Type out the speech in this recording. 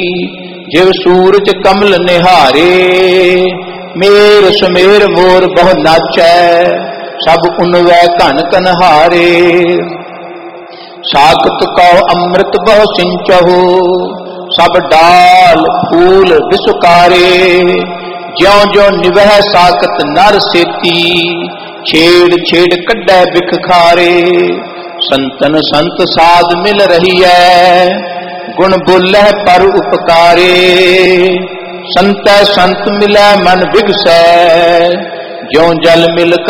ਜਿਵ ਸੂਰਜ ਕਮਲ ਨਿਹਾਰੇ। ਮੇਰ ਸੁਮੇਰ ਮੋਰ ਬਹੁ ਨਾਚੈ ਸਭ ਉਨਵੈ ਘਨ ਕਨਹਾਰੇ। ਸਾਖਤ ਕਉ ਅੰਮ੍ਰਿਤ ਬਹੁ ਸਿੰਚਹੁ ਸਭ ਡਾਲ ਫੂਲ ਵਿਸੁਕਾਰੇ। ਜਿਉ ਜਿਉ ਨਿਵਹਿ ਸਾਖਤ ਨਰ ਸੇਤੀ ਛੇੜ ਛੇੜ ਕੱਢੈ ਬਿਖ ਖਾਰੇ। ਸੰਤਨ ਸੰਤ ਸਾਧ ਮਿਲ ਰਹੀਐ ਗੁਣ ਬੋਲਹਿ ਪਰ ਉਪਕਾਰੇ। ਸੰਤੈ ਸੰਤ ਮਿਲੈ ਮਨ ਵਿਗਸੈ ਜਿਉ ਜਲ ਮਿਲ